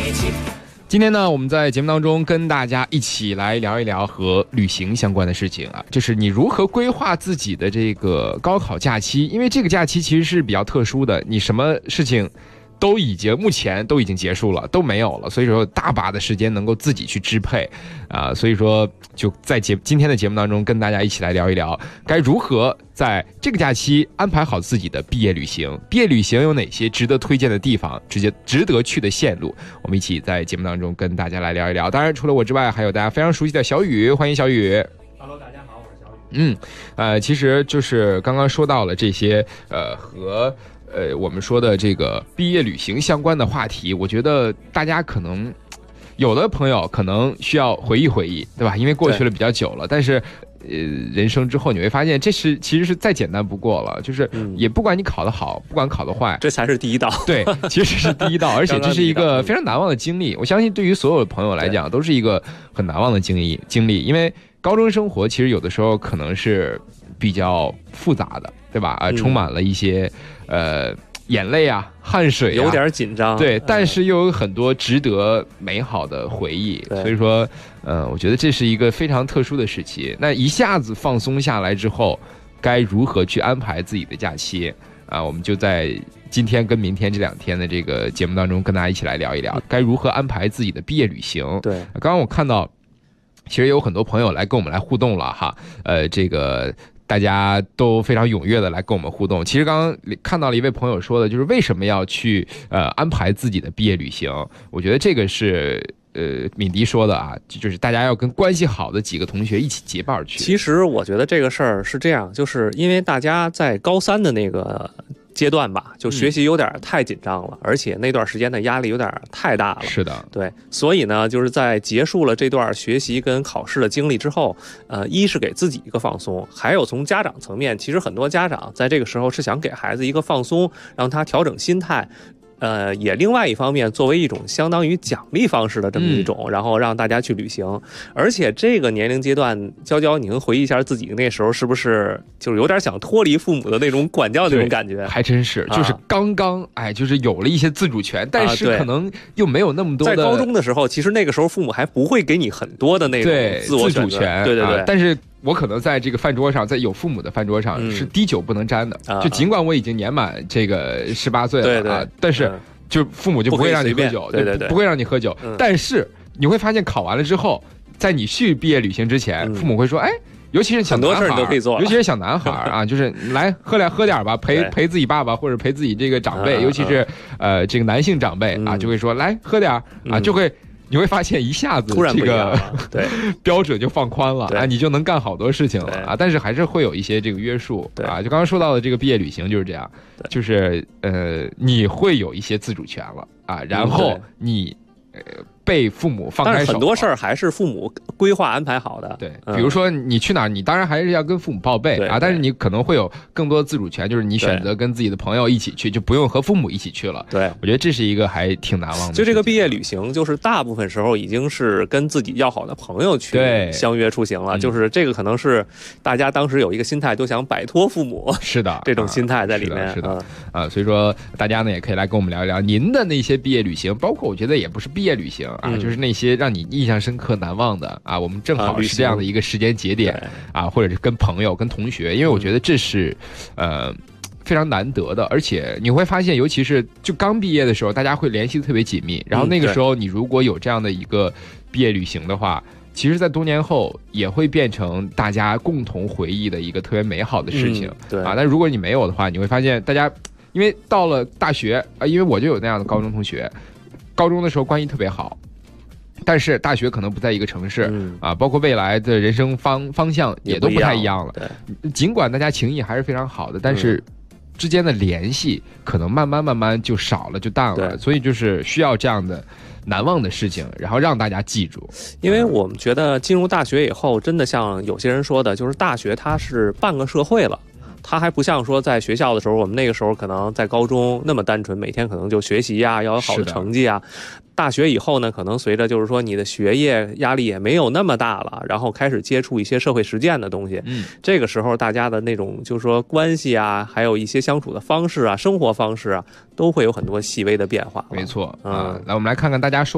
今天呢，我们在节目当中跟大家一起来聊一聊和旅行相关的事情啊，就是你如何规划自己的这个高考假期，因为这个假期其实是比较特殊的，你什么事情目前都已经结束了，都没有了，所以说大把的时间能够自己去支配啊，所以说就在今天的节目当中跟大家一起来聊一聊，该如何在这个假期安排好自己的毕业旅行。毕业旅行有哪些值得推荐的地方，值得去的线路，我们一起在节目当中跟大家来聊一聊。当然除了我之外，还有大家非常熟悉的小雨，欢迎小雨。 Hello， 大家好，我是小雨。 其实就是刚刚说到了这些和我们说的这个毕业旅行相关的话题，我觉得大家可能有的朋友可能需要回忆回忆，对吧？因为过去了比较久了，但是人生之后你会发现，这其实是再简单不过了，就是也不管你考得好，不管考得坏， 这才是第一道。 对，其实是第一道，而且这是一个非常难忘的经历。我相信对于所有的朋友来讲，都是一个很难忘的经历，因为高中生活其实有的时候可能是比较复杂的，对吧？充满了一些眼泪啊、汗水啊， 有点紧张， 对，但是又有很多值得美好的回忆，所以说，我觉得这是一个非常特殊的时期。那一下子放松下来之后，该如何去安排自己的假期啊？我们就在今天跟明天这2天的这个节目当中，跟大家一起来聊一聊，该如何安排自己的毕业旅行。 对， 刚刚我看到，其实有很多朋友来跟我们来互动了哈，这个。大家都非常踊跃的来跟我们互动。其实刚刚看到了一位朋友说的，就是为什么要去安排自己的毕业旅行？我觉得这个是敏迪说的啊，就是大家要跟关系好的几个同学一起结伴去。 其实我觉得这个事儿是这样，就是因为大家在高3的那个阶段吧，就学习有点太紧张了，而且那段时间的压力有点太大了。 是的， 对，所以呢，就是在结束了这段学习跟考试的经历之后，一是给自己一个放松，还有从家长层面，其实很多家长在这个时候是想给孩子一个放松，让他调整心态。也另外一方面作为一种相当于奖励方式的这么一种，然后让大家去旅行。而且这个年龄阶段，娇娇，你能回忆一下自己那时候是不是就是有点想脱离父母的那种管教那种感觉？ 还真是，就是刚刚就是有了一些自主权，但是可能又没有那么多的。 在高中的时候，其实那个时候父母还不会给你很多的那种自主权，对， 但是。我可能在这个饭桌上，在有父母的饭桌上是滴酒不能沾的，就尽管我已经年满这个18岁了啊，但是就父母就不会让你喝酒， 对， 不会让你喝酒。但是你会发现考完了之后，在你去毕业旅行之前，父母会说，哎，尤其是小男孩， 很多事你都可以做， 尤其是小男孩啊，就是来喝点吧，陪自己爸爸或者陪自己这个长辈，尤其是这个男性长辈啊，就会说来喝点啊，就会。你会发现一下子这个对标准就放宽了啊，你就能干好多事情了啊，但是还是会有一些这个约束啊。就刚刚说到的这个毕业旅行就是这样，就是你会有一些自主权了啊，然后你被父母放开手， 但是很多事儿还是父母规划安排好的。 对，比如说你去哪儿，你当然还是要跟父母报备啊，但是你可能会有更多的自主权，就是你选择跟自己的朋友一起去，就不用和父母一起去了。 对， 我觉得这是一个还挺难忘的。 就这个毕业旅行，就是大部分时候已经是跟自己要好的朋友去相约出行了，就是这个可能是大家当时有一个心态，都想摆脱父母， 是的， 这种心态在里面。 是的，所以说大家呢也可以来跟我们聊一聊您的那些毕业旅行，包括我觉得也不是毕业旅行啊，就是那些让你印象深刻难忘的啊，我们正好是这样的一个时间节点啊，或者是跟朋友跟同学，因为我觉得这是非常难得的，而且你会发现尤其是就刚毕业的时候大家会联系的特别紧密，然后那个时候你如果有这样的一个毕业旅行的话，其实在多年后也会变成大家共同回忆的一个特别美好的事情， 对啊。 但如果你没有的话，你会发现大家因为到了大学因为我就有那样的高中同学，高中的时候关系特别好，但是大学可能不在一个城市包括未来的人生方向也都不太一样了。尽管大家情谊还是非常好的，但是之间的联系可能慢慢就少了，就淡了。所以就是需要这样的难忘的事情，然后让大家记住。 因为我们觉得进入大学以后，真的像有些人说的，就是大学它是半个社会了。它还不像说在学校的时候，我们那个时候可能在高中那么单纯，每天可能就学习呀，要有好的成绩啊。大学以后呢，可能随着就是说你的学业压力也没有那么大了，然后开始接触一些社会实践的东西。这个时候大家的那种就是说关系啊，还有一些相处的方式啊，生活方式啊，都会有很多细微的变化。 没错来我们来看看大家说